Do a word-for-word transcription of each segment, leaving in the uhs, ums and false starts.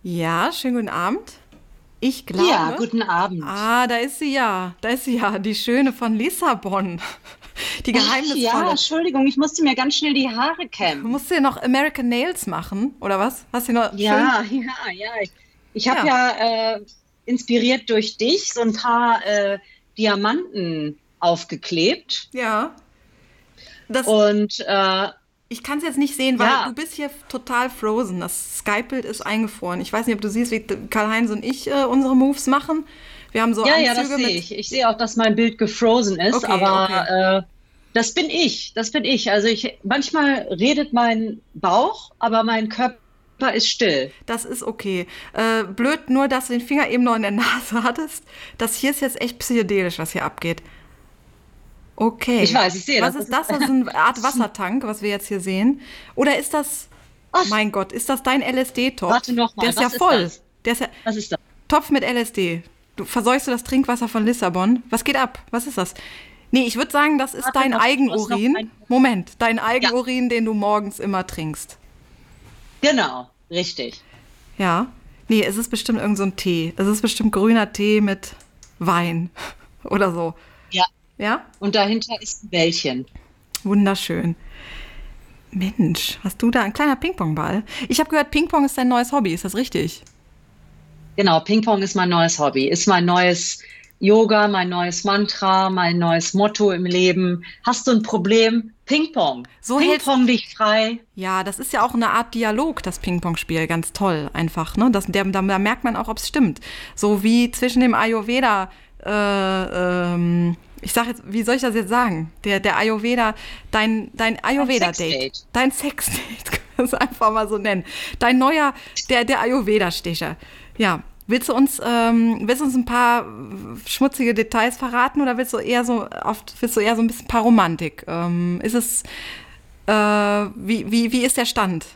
Ja, schönen guten Abend. Ich Ja, glaube. guten Abend. Ah, da ist sie ja. Da ist sie ja, die Schöne von Lissabon. Die Ach ja, geheimnisvolle. Entschuldigung, ich musste mir ganz schnell die Haare kämmen. Musst du dir noch American Nails machen, oder was? Hast du noch schön? Ja, ja, ja. Ich, ich habe Ja, ja äh, inspiriert durch dich so ein paar äh, Diamanten aufgeklebt. ja. Das, Und äh, ich kann es jetzt nicht sehen, weil du ja, bist hier total frozen. Das Skype-Bild ist eingefroren. Ich weiß nicht, ob du siehst, wie Karl-Heinz und ich äh, unsere Moves machen. Wir haben so ja, ja, das Anzüge sehe mit. ich. Ich sehe auch, dass mein Bild gefrozen ist, Okay, okay. aber äh, das bin ich. Das bin ich. Also ich manchmal redet mein Bauch, aber mein Körper ist still. Das ist okay. Äh, blöd nur, dass du den Finger eben noch in der Nase hattest. Das hier ist jetzt echt psychedelisch, was hier abgeht. Ich Okay. weiß, ich sehe Was das. Das ist ist, das? Das ist eine Art das ist ein, Wassertank, was wir jetzt hier sehen. Oder ist das, ach, mein Gott, ist das dein L S D-Topf? warte noch Der mal. ist ja Was ist voll. das? Der ist ja Was ist das? Topf mit L S D. Du verseuchst du das Trinkwasser von Lissabon? Was geht ab? Was ist das? Nee, ich würde sagen, das ist Warte dein noch, ich muss noch Eigenurin. ein. Moment, dein Ja, Eigenurin, den du morgens immer trinkst. genau, richtig. Ja. Nee, es ist bestimmt irgend so ein Tee. Es ist bestimmt grüner Tee mit Wein oder so. Ja. Ja? Und dahinter ist ein Bällchen. Wunderschön. Mensch, hast du da ein kleiner Ping-Pong-Ball? Ich habe gehört, Ping-Pong ist dein neues Hobby. Ist das richtig? Genau, Ping-Pong ist mein neues Hobby, ist mein neues Yoga, mein neues Mantra, mein neues Motto im Leben. Hast du ein Problem? Ping-Pong. So hältst. Ping-Pong dich frei. Ja, das ist ja auch eine Art Dialog, das Ping-Pong-Spiel. Ganz toll, einfach. Ne? Das, der, da, da merkt man auch, ob es stimmt. So wie zwischen dem Ayurveda. Äh, ähm, ich sag jetzt, wie soll ich das jetzt sagen? Der, der Ayurveda, dein, dein Ein Ayurveda-Date, Sexdate. dein Sex-Date, können wir es einfach mal so nennen. Dein neuer, der, der Ayurveda-Stecher. Ja, willst du uns, ähm, willst du uns ein paar schmutzige Details verraten oder willst du eher so oft, willst du eher so ein bisschen ein paar Romantik? Ähm, ist es, äh, wie, wie, wie ist der Stand?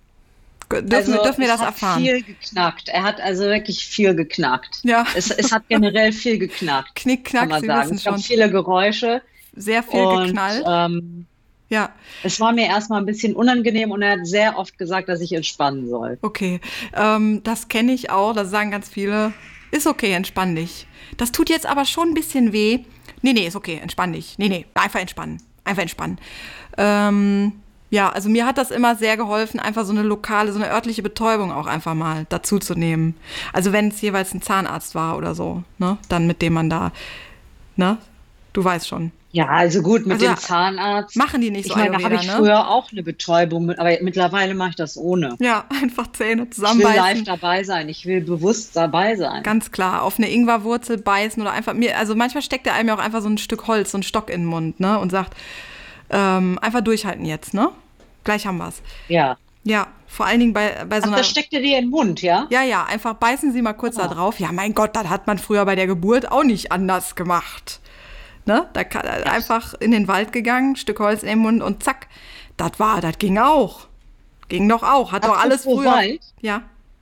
Dürfen wir, Also dürfen wir es das hat erfahren? viel geknackt. Er hat also wirklich viel geknackt. Ja, Es, es hat generell viel geknackt, Knick, kann Knack, man Sie sagen. wissen Es gab schon. viele Geräusche Sehr viel und geknallt. ähm, Ja, es war mir erstmal ein bisschen unangenehm und er hat sehr oft gesagt, dass ich entspannen soll. okay. Ähm, das kenne ich auch, das sagen ganz viele. Ist okay, entspann dich. Das tut jetzt aber schon ein bisschen weh. Nee, nee, ist okay, entspann dich. Nee, nee, einfach entspannen. Einfach entspannen. Ähm, ja, also mir hat das immer sehr geholfen, einfach so eine lokale, so eine örtliche Betäubung auch einfach mal dazu zu nehmen. Also wenn es jeweils ein Zahnarzt war oder so, ne? Dann mit dem man da, ne? Du weißt schon. Ja, also gut, mit Also dem Zahnarzt. machen die nicht so Ich meine, da habe Ayurveda, ich ne? früher auch eine Betäubung, mit- aber mittlerweile mache ich das ohne. Ja, einfach Zähne Ich will live zusammenbeißen. dabei sein. Ich will bewusst dabei sein. Ganz klar, auf eine Ingwerwurzel beißen oder einfach mir, also manchmal steckt der einem ja auch einfach so ein Stück Holz, so ein Stock in den Mund, ne? Und sagt, ähm, einfach durchhalten jetzt, ne? Gleich haben wir's. Ja. Ja, vor allen Dingen bei, bei so Ach, das einer. steckt dir dir in den Mund, ja? Ja, ja, einfach beißen Sie mal kurz da Ah, drauf. Ja, mein Gott, das hat man früher bei der Geburt auch nicht anders gemacht. Ne? Da kann, echt? einfach in den Wald gegangen, Stück Holz in den Mund und zack, das war, das ging auch. Ging doch auch. Hat doch alles Apropos früher. Wald. Ja.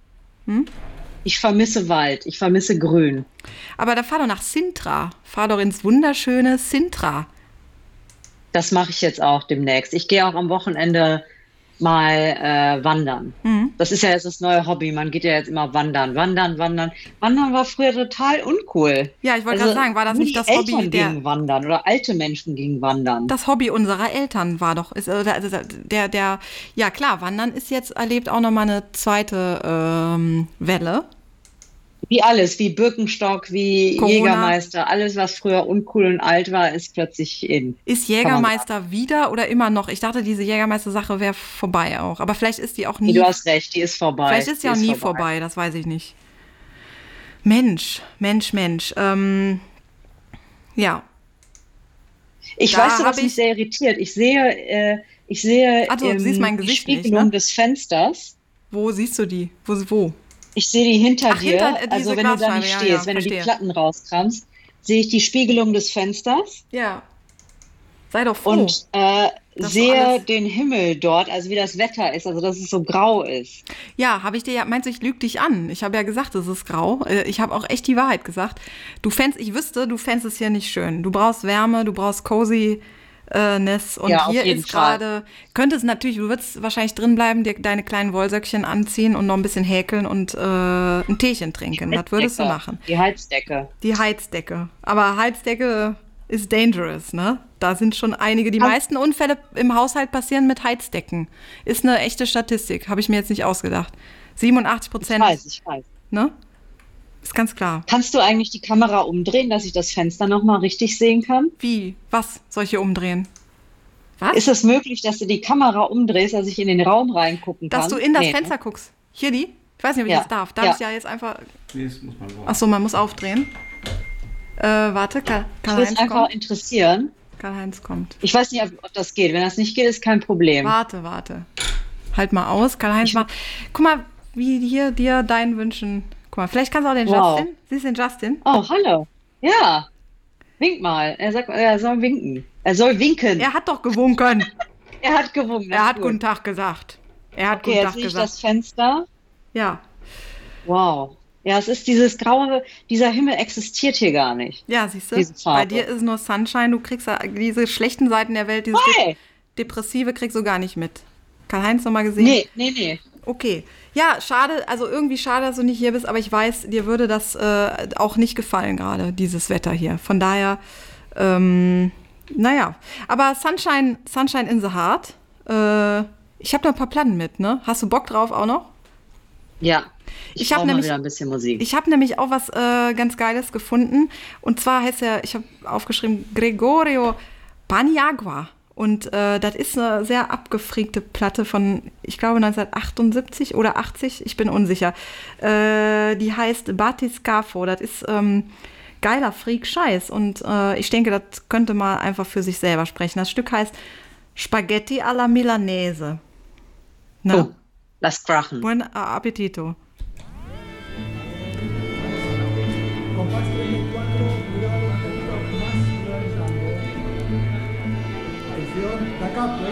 Ich vermisse Wald. Ich vermisse Grün. Aber da fahr doch nach Sintra. Fahr doch ins wunderschöne Sintra. Das mache ich jetzt auch demnächst. Ich gehe auch am Wochenende mal äh, wandern. Das ist ja jetzt das neue Hobby. Man geht ja jetzt immer wandern, wandern, wandern. Wandern war früher total uncool. Ja, ich wollte gerade Also sagen, war das nur nicht die das Hobby Eltern der, gingen wandern oder alte Menschen gingen wandern. das Hobby unserer Eltern war doch, ist, äh, also der, der, ja klar, Wandern ist jetzt, erlebt auch nochmal eine zweite ähm, Welle. Wie alles, wie Birkenstock, wie Corona. Jägermeister, alles, was früher uncool und alt war, ist plötzlich in, Ist kann man sagen. Jägermeister wieder oder immer noch? Ich dachte, diese Jägermeister-Sache wäre vorbei auch. Aber vielleicht ist die auch Nee, du nie, hast recht, die ist vielleicht vorbei. ist die Die auch ist nie vorbei. vorbei, das weiß ich nicht. Mensch, Mensch, Mensch. Ähm, ja, Ich weißt da du, was habe mich ich, sehr irritiert? Ich sehe, äh, ich sehe also du siehst ähm, mein die Gesicht nicht, Spiegelung ne? des Fensters. Wo siehst du die? Wo, wo? Ich sehe die hinter Ach, hinter dir. äh, Also diese wenn du da Glasscheibe, nicht ja, ja, stehst, wenn du die verstehe. Platten rauskramst, sehe ich die Spiegelung des Fensters Ja, sei doch froh, und äh, dass du alles. sehe den Himmel dort, also wie das Wetter ist, also dass es so grau ist. Ja, habe ich dir ja, meinst du, ich lüge dich an? Ich habe ja gesagt, es ist grau. Äh, Ich habe auch echt die Wahrheit gesagt. Du fändst, ich wüsste, du fändest es hier nicht schön. Du brauchst Wärme, du brauchst cozy, Äh, Ness. Und Ja, auf hier jeden ist gerade, könnte es natürlich, du würdest wahrscheinlich drin bleiben, dir deine kleinen Wollsöckchen anziehen und noch ein bisschen häkeln und äh, ein Teechen trinken. Das würdest du machen. Die Heizdecke. Die Heizdecke. Aber Heizdecke ist dangerous, ne? Da sind schon einige. Die Ach. meisten Unfälle im Haushalt passieren mit Heizdecken. Ist eine echte Statistik, habe ich mir jetzt nicht ausgedacht. siebenundachtzig Prozent. Ich weiß, ich weiß. Ne? Ist ganz klar. Kannst du eigentlich die Kamera umdrehen, dass ich das Fenster nochmal richtig sehen kann? Wie? Was soll ich hier umdrehen? Was? Ist es möglich, dass du die Kamera umdrehst, dass ich in den Raum reingucken kann? Dass du in das Nee, ne? Fenster guckst. Hier die? Ich weiß nicht, ob ich Ja. das darf. Darf Ja. ich ja jetzt einfach. Nee, das muss man machen. Achso, man muss aufdrehen. Äh, warte, Karl- Ich würde Karl-Heinz es einfach kommt. interessieren. Karl-Heinz kommt. Ich weiß nicht, ob, ob das geht. Wenn das nicht geht, ist kein Problem. Warte, warte. Halt mal aus. Karl-Heinz Ich- mal. Guck mal, wie hier dir deinen Wünschen. Guck mal, vielleicht kannst du auch den Wow. Justin. Siehst du den Justin? Oh, hallo. Ja. Wink mal. Er sagt, er soll winken. Er soll winken. Er hat doch gewunken. Er hat gewunken. Er hat Gut. guten Tag gesagt. Er hat Okay, guten jetzt Tag sehe ich gesagt. das Fenster. Ja. Wow. Ja, es ist dieses graue, dieser Himmel existiert hier gar nicht. Ja, siehst du? Diese Farbe. Bei dir ist nur Sunshine. Du kriegst ja diese schlechten Seiten der Welt, dieses Hey! De Depressive kriegst du gar nicht mit. Karl-Heinz noch mal gesehen? Nee, nee, nee. Okay. Ja, schade, also irgendwie schade, dass du nicht hier bist, aber ich weiß, dir würde das äh, auch nicht gefallen gerade, dieses Wetter hier. Von daher, ähm, naja. Aber Sunshine, Sunshine in the Heart. Äh, ich habe noch ein paar Platten mit, ne? Hast du Bock drauf auch noch? Ja. Ich, Ich hab brauche mal nämlich- wieder ein bisschen Musik. Ich habe nämlich auch was äh, ganz Geiles gefunden. Und zwar heißt er, ich habe aufgeschrieben, Gregorio Paniagua. Und äh, das ist eine sehr abgefriegte Platte von, ich glaube, neunzehnhundertachtundsiebzig oder achtzig, ich bin unsicher. Äh, die heißt Batiscafo. Das ist ähm, geiler Freak-Scheiß. Und äh, ich denke, das könnte mal einfach für sich selber sprechen. Das Stück heißt Spaghetti alla Milanese. Ne? Oh, lass krachen. Buen appetito. Compás treinta y cuatro, cuidado con el más realizando. Atención, da capo, ¿eh?